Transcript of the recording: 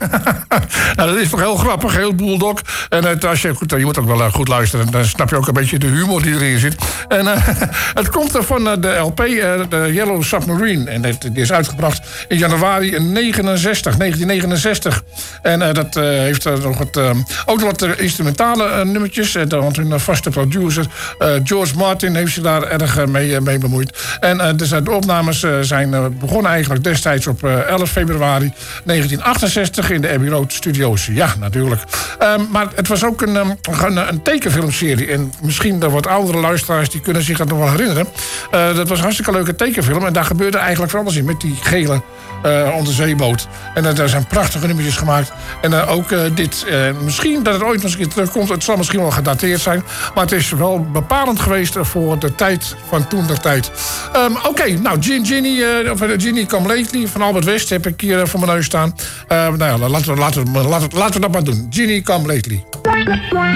Nou, dat is toch heel grappig, heel Bulldog. En als je moet ook wel goed luisteren. Dan snap je ook een beetje de humor die erin zit. En het komt van de LP, de Yellow Submarine. En die is uitgebracht in januari 1969. En dat heeft nog ook nog wat instrumentale nummertjes. Want hun vaste producer, George Martin, heeft zich daar erg mee bemoeid. En dus de opnames zijn begonnen eigenlijk destijds op 11 februari 1968 in de Abbey Road Studios. Ja, natuurlijk. Maar het was ook een tekenfilmserie. En misschien de wat oudere luisteraars die kunnen zich dat nog wel herinneren. Dat was een hartstikke leuke tekenfilm. En daar gebeurde eigenlijk van alles in met die gele onderzeeboot. En daar zijn prachtige nummertjes gemaakt. En ook dit. Misschien dat het ooit nog eens een keer terugkomt. Het zal misschien wel gedateerd zijn. Maar het is wel bepalend geweest voor de tijd van toen de tijd. Oké, nou, Ginny Come Lately van Albert West heb ik hier voor mijn neus staan. Nou ja, laten we dat maar doen. Ginny Come Lately.